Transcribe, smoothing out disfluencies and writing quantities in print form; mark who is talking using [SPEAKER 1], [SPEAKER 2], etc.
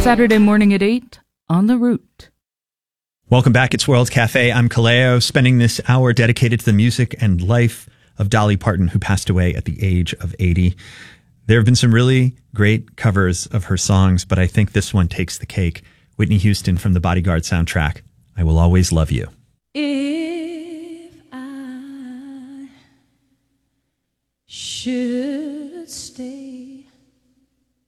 [SPEAKER 1] Saturday morning at 8 on The Root.
[SPEAKER 2] Welcome back. It's World Cafe. I'm Kaleo, spending this hour dedicated to the music and life of Dolly Parton, who passed away at the age of 80. There have been some really great covers of her songs, but I think this one takes the cake. Whitney Houston from the Bodyguard soundtrack, I Will Always Love You.